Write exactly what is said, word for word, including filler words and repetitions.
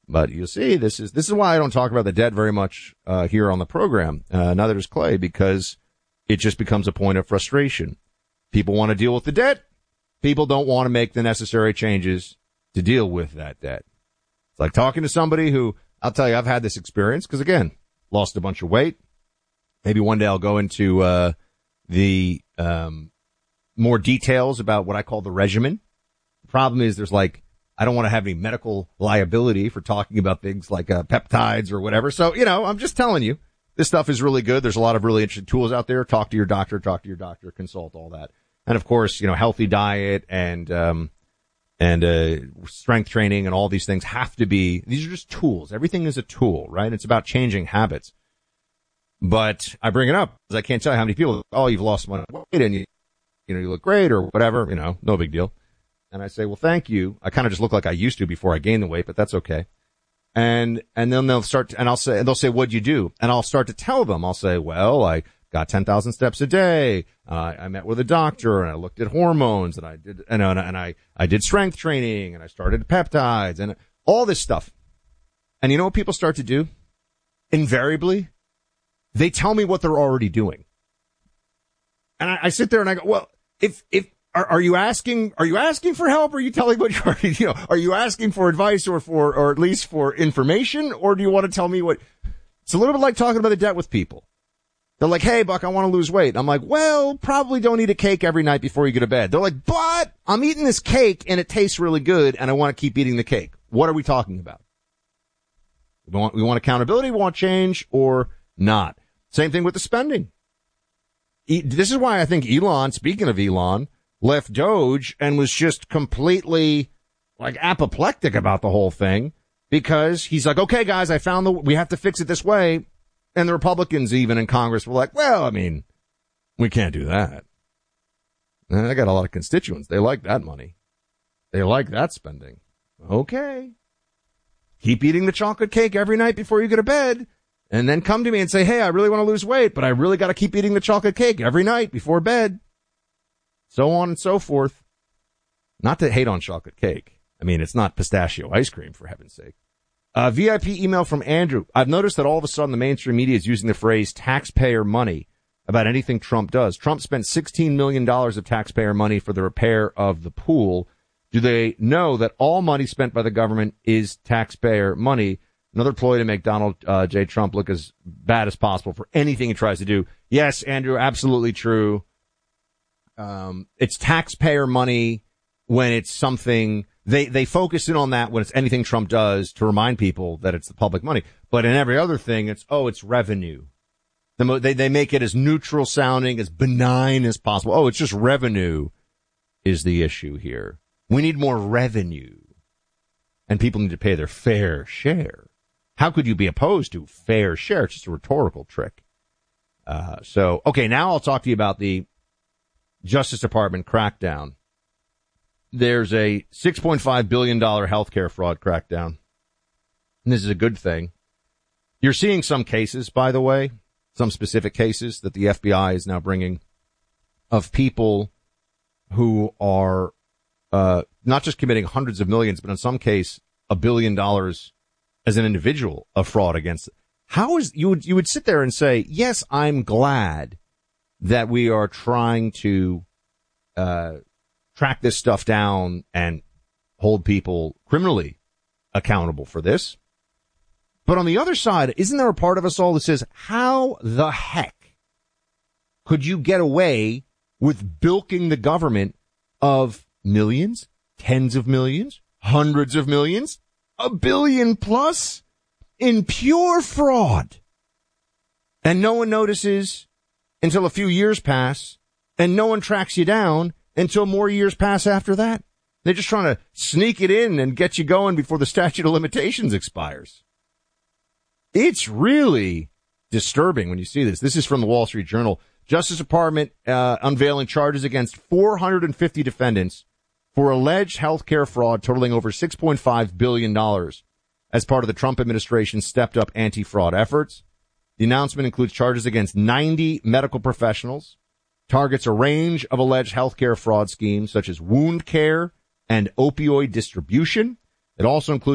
But you see, this is this is why I don't talk about the debt very much uh, here on the program. Uh, neither does Clay, because it just becomes a point of frustration. People want to deal with the debt. People don't want to make the necessary changes to deal with that debt. It's like talking to somebody who, I'll tell you, I've had this experience because, again, lost a bunch of weight. Maybe one day I'll go into uh, the um, more details about what I call the regimen. The problem is there's like, I don't want to have any medical liability for talking about things like uh, peptides or whatever. So, you know, I'm just telling you, this stuff is really good. There's a lot of really interesting tools out there. Talk to your doctor, talk to your doctor, consult, all that. And, of course, you know, healthy diet and um and uh strength training and all these things have to be, these are just tools. Everything is a tool, right? It's about changing habits. But I bring it up because I can't tell you how many people, oh, you've lost weight and you, you know, you look great or whatever, you know, no big deal. And I say, well, thank you. I kind of just look like I used to before I gained the weight, but that's okay. And, and then they'll start to, and I'll say, and they'll say, what'd you do? And I'll start to tell them, I'll say, well, I got ten thousand steps a day. Uh, I met with a doctor and I looked at hormones and I did, and, and, and I, I did strength training and I started peptides and all this stuff. And you know what people start to do? Invariably, they tell me what they're already doing. And I, I sit there and I go, well, if, if, Are, are you asking, are you asking for help? Or are you telling what you already, you know, are you asking for advice or for, or at least for information? Or do you want to tell me what? It's a little bit like talking about the debt with people. They're like, hey, Buck, I want to lose weight. I'm like, well, probably don't eat a cake every night before you go to bed. They're like, but I'm eating this cake and it tastes really good and I want to keep eating the cake. What are we talking about? We want, we want accountability, we want change or not. Same thing with the spending. E- this is why I think Elon, speaking of Elon, left Doge and was just completely like apoplectic about the whole thing because he's like, okay, guys, I found the, we have to fix it this way. And the Republicans even in Congress were like, well, I mean, we can't do that. And I got a lot of constituents. They like that money. They like that spending. Okay. Keep eating the chocolate cake every night before you go to bed and then come to me and say, hey, I really want to lose weight, but I really got to keep eating the chocolate cake every night before bed. So on and so forth. Not to hate on chocolate cake. I mean, it's not pistachio ice cream, for heaven's sake. Uh, V I P email from Andrew. I've noticed that all of a sudden the mainstream media is using the phrase taxpayer money about anything Trump does. Trump spent sixteen million dollars of taxpayer money for the repair of the pool. Do they know that all money spent by the government is taxpayer money? Another ploy to make Donald uh, J. Trump look as bad as possible for anything he tries to do. Yes, Andrew, absolutely true. Um, it's taxpayer money when it's something they, they focus in on that when it's anything Trump does to remind people that it's the public money. But in every other thing, it's, oh, it's revenue. The mo- they, they make it as neutral sounding, as benign as possible. Oh, it's just revenue is the issue here. We need more revenue and people need to pay their fair share. How could you be opposed to fair share? It's just a rhetorical trick. Uh, so, okay, now I'll talk to you about the Justice Department crackdown. There's a six point five billion dollars healthcare fraud crackdown. And this is a good thing. You're seeing some cases, by the way, some specific cases that the F B I is now bringing of people who are uh not just committing hundreds of millions, but in some case, a billion dollars as an individual of fraud against it. How is, you would, you would sit there and say, yes, I'm glad that we are trying to uh track this stuff down and hold people criminally accountable for this. But on the other side, isn't there a part of us all that says, how the heck could you get away with bilking the government of millions, tens of millions, hundreds of millions, a billion plus in pure fraud? And no one notices until a few years pass, and no one tracks you down until more years pass after that. They're just trying to sneak it in and get you going before the statute of limitations expires. It's really disturbing when you see this. This is from the Wall Street Journal. Justice Department uh, unveiling charges against four hundred fifty defendants for alleged healthcare fraud totaling over six point five billion dollars as part of the Trump administration's stepped-up anti-fraud efforts. The announcement includes charges against ninety medical professionals, targets a range of alleged healthcare fraud schemes such as wound care and opioid distribution. It also includes